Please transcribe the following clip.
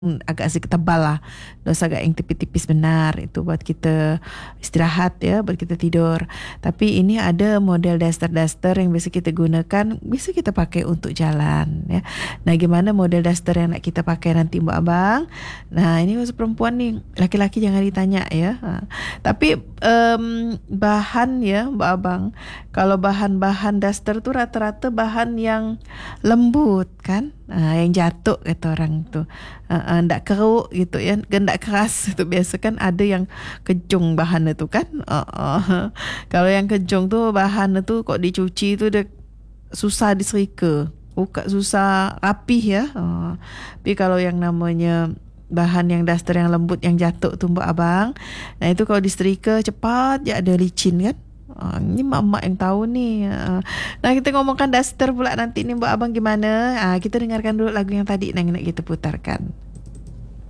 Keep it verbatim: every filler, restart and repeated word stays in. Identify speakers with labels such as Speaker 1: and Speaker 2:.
Speaker 1: Hmm, agak sedikit tebal lah. Dos agak yang tipis-tipis benar. Itu buat kita istirahat ya, buat kita tidur. Tapi ini ada model duster-duster yang bisa kita gunakan, bisa kita pakai untuk jalan ya. Nah, gimana model duster yang nak kita pakai nanti Mbak Abang? Nah, ini khusus perempuan nih. Laki-laki jangan ditanya ya. Ha. Tapi um, bahan ya Mbak Abang. Kalau bahan-bahan duster tu rata-rata bahan yang lembut kan? Ha, yang jatuh kata orang tu. Uh, uh, ndak keruk gitu ya, ndak keras itu biasa kan ada yang kejung bahan itu kan. Uh, uh. Kalau yang kejung tu bahan itu kok dicuci tu dia susah diserika, buka susah rapih ya. Uh. Tapi kalau yang namanya bahan yang duster yang lembut yang jatuh tu Mbak Abang, nah itu kalau disetrika cepat je ada licin kan. Uh, ni mak-mak yang tahu ni. Uh, nah kita ngomongkan duster pula nanti ni Mbak Abang gimana? Uh, kita dengarkan dulu lagu yang tadi yang nak kita putarkan.